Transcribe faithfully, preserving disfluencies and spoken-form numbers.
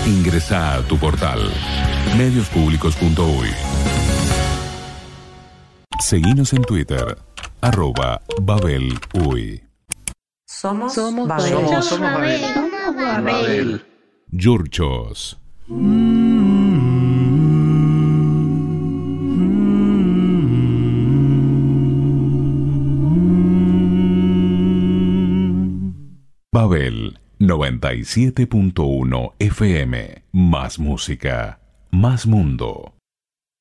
Ingresa a tu portal medios públicos punto uy. Seguinos en Twitter, arroba Babel Uy. Somos, Somos Babel. Babel. Somos, somos Babel. Somos Babel. Babel. Yurchos. Babel noventa y siete punto uno F M. Más música, más mundo.